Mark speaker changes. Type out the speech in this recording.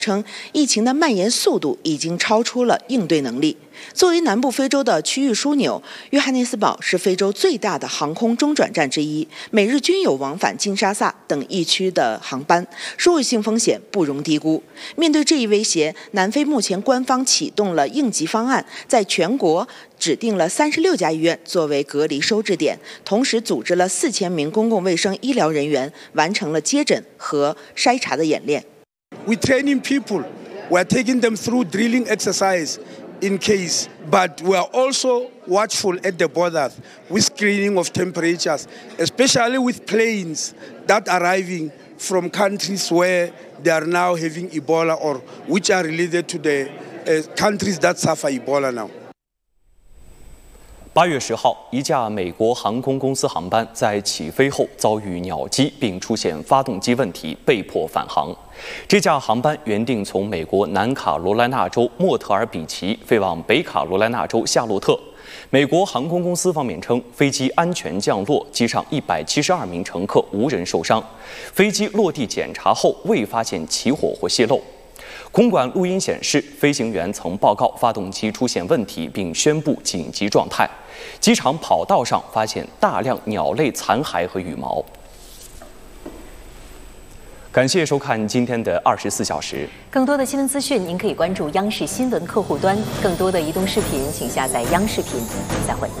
Speaker 1: 称疫情的蔓延速度已经超出了应对能力。作为南部非洲的区域枢纽，约翰内斯堡是非洲最大的航空中转站之一，每日均有往返金沙萨等疫区的航班，社会性风险不容低估。面对这一威胁，南非目前官方启动了应急方案，在全国指定了36家医院作为隔离收治点，同时组织了4000名公共卫生医疗人员完成了接诊和筛查的演练。
Speaker 2: We're training people. We're taking them through drilling exercise in case, but we are also watchful at the borders with screening of temperatures, especially with planes that are arriving from countries where they are now having Ebola or which are related to the countries that suffer Ebola now.
Speaker 3: 8月10号，一架美国航空公司航班在起飞后遭遇鸟击，并出现发动机问题，被迫返航。这架航班原定从美国南卡罗来纳州莫特尔比奇飞往北卡罗来纳州夏洛特。美国航空公司方面称，飞机安全降落，机上172名乘客无人受伤。飞机落地检查后未发现起火或泄漏。空管录音显示，飞行员曾报告发动机出现问题，并宣布紧急状态。机场跑道上发现大量鸟类残骸和羽毛。感谢收看今天的24小时。
Speaker 4: 更多的新闻资讯，您可以关注央视新闻客户端。更多的移动视频，请下载央视频。再会。